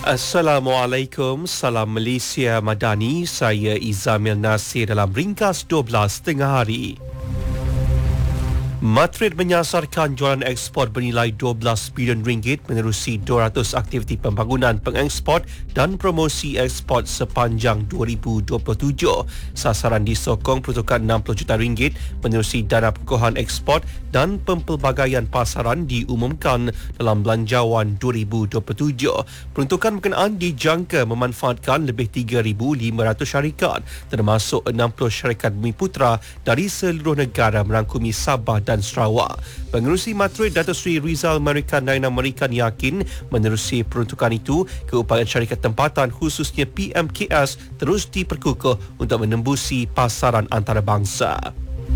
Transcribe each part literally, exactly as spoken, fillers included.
Assalamualaikum, salam Malaysia Madani. Saya Izamil Nasir dalam ringkas dua belas tengah hari. Madrid menyasarkan jualan ekspor bernilai dua belas bilion ringgit menerusi dua ratus aktiviti pembangunan pengekspor dan promosi ekspor sepanjang dua ribu dua puluh tujuh. Sasaran disokong peruntukan enam puluh juta ringgit menerusi dana pengukuhan ekspor dan pempelbagaian pasaran diumumkan dalam Belanjawan dua ribu dua puluh tujuh. Peruntukan berkenaan dijangka memanfaatkan lebih tiga ribu lima ratus syarikat termasuk enam puluh syarikat bumi putra dari seluruh negara merangkumi Sabah dan Sarawak. Pengerusi Madrid Datuk Seri Rizal Marikan Naina Marikan yakin menerusi peruntukan itu, keupayaan syarikat tempatan khususnya P M K S terus diperkukuh untuk menembusi pasaran antarabangsa.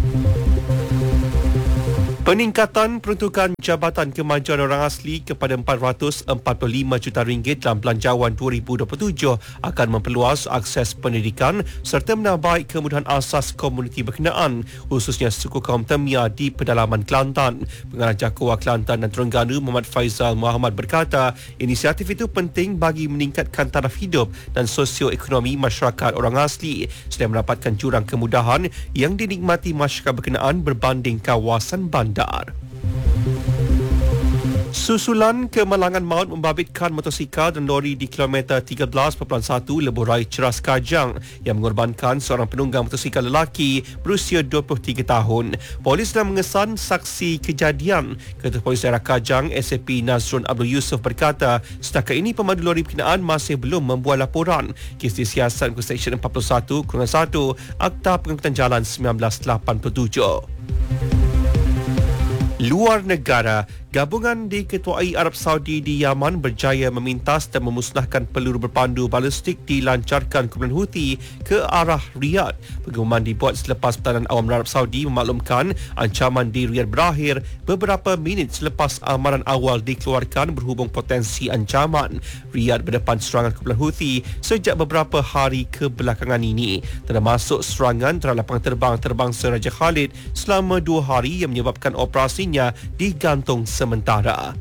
Peningkatan peruntukan Jabatan Kemajuan Orang Asli kepada empat ratus empat puluh lima juta ringgit dalam Belanjawan dua ribu dua puluh tujuh akan memperluas akses pendidikan serta menambah kemudahan asas komuniti berkenaan, khususnya suku kaum Temia di pedalaman Kelantan. Pengarah Jakua Kelantan dan Terengganu Muhammad Faizal Muhammad berkata, inisiatif itu penting bagi meningkatkan taraf hidup dan sosioekonomi masyarakat orang asli selain mendapatkan jurang kemudahan yang dinikmati masyarakat berkenaan berbanding kawasan bandar. Susulan kemalangan maut membabitkan motosikal dan lori di kilometer tiga belas perpuluhan satu Lebuh Raya Ceras Kajang yang mengorbankan seorang penunggang motosikal lelaki berusia dua puluh tiga tahun. Polis telah mengesan saksi kejadian. Ketua Polis Daerah Kajang S A P Nazrun Abdul Yusuf berkata, setakat ini pemandu lori berkenaan masih belum membuat laporan. Kes disiasat ke Seksyen empat puluh satu satu Akta Pengangkutan Jalan seribu sembilan ratus lapan puluh tujuh. Luar negara, gabungan diketuai Arab Saudi di Yaman berjaya memintas dan memusnahkan peluru berpandu balistik dilancarkan kumpulan Houthi ke arah Riyadh. Pengumuman dibuat selepas Perdana Awam Arab Saudi memaklumkan ancaman di Riyadh berakhir beberapa minit selepas amaran awal dikeluarkan berhubung potensi ancaman. Riyadh berdepan serangan kumpulan Houthi sejak beberapa hari kebelakangan ini, termasuk serangan terhadap lapangan terbang terbangsa Raja Khalid selama dua hari yang menyebabkan operasinya digantung sementara.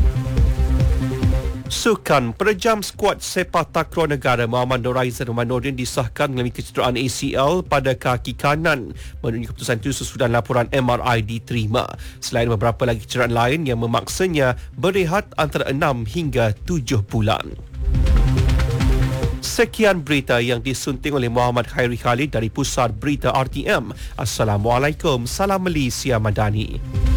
Sukan, penejam skuad sepak takraw negara Muhammad Nur Aizan Umanuddin disahkan mengalami kecederaan A C L pada kaki kanan. Menurut keputusan itu sesudah laporan M R I diterima. Selain beberapa lagi kecederaan lain yang memaksanya berehat antara enam hingga tujuh bulan. Sekian berita yang disunting oleh Muhammad Khairi Khalid dari Pusat Berita R T M. Assalamualaikum, salam Malaysia Madani.